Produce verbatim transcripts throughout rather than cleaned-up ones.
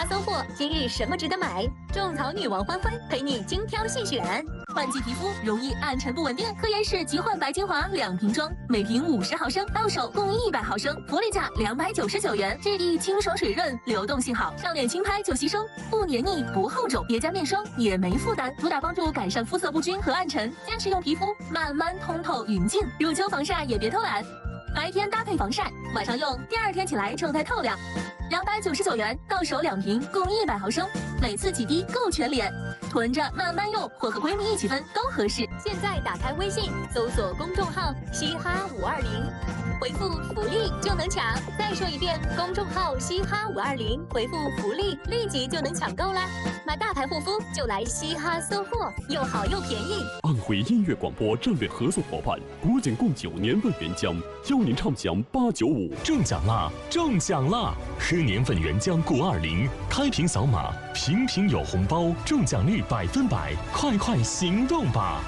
哈搜货，今日什么值得买？种草女王欢欢陪你精挑细选。换季皮肤容易暗沉不稳定，科颜氏极焕白精华两瓶装，每瓶五十毫升，到手共一百毫升，福利价两百九十九元，质地清爽水润，流动性好，上脸轻拍就吸收，不黏腻不厚重，叠加面霜也没负担，主打帮助改善肤色不均和暗沉，坚持用皮肤慢慢通透匀净。入秋防晒也别偷懒，白天搭配防晒，晚上用，第二天起来状态透亮。两百九十九元，到手两瓶，共一百毫升，每次几滴够全脸，囤着慢慢用，或和闺蜜一起分都合适。现在打开微信，搜索公众号“嘻哈五二零”，回复“福利”就能抢。再说一遍，公众号“嘻哈五二零”，回复“福利”，立即就能抢购啦！买大牌护肤就来嘻哈搜货，又好又便宜。 安徽音乐广播战略合作伙伴国景贡酒年份原浆，邀您畅享八九五， 中奖啦！中奖啦！喝年份原浆固二零，开瓶扫码，瓶瓶有红包，中奖率百分百，快快行动吧！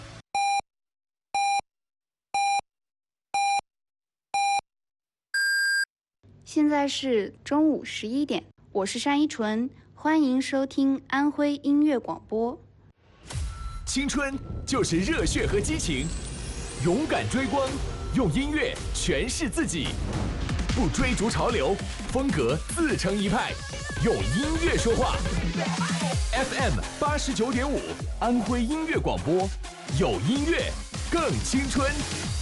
现在是中午十一点，我是单依纯，欢迎收听安徽音乐广播。 青春就是热血和激情，勇敢追光，用音乐诠释自己，不追逐潮流，风格自成一派，用音乐说话。F M 八十九点五，安徽音乐广播，有音乐更青春。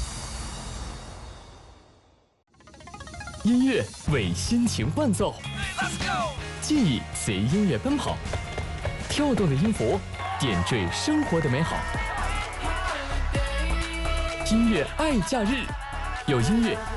音乐为心情伴奏，记忆随音乐奔跑，跳动的音符点缀生活的美好。音乐爱假日，有音乐